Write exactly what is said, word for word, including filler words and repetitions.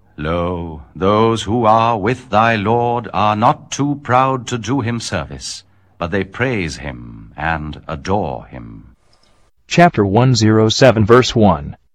Lo, those who are with thy Lord are not too proud to do him service, but they praise him and adore him. Chapter one oh seven, verse one.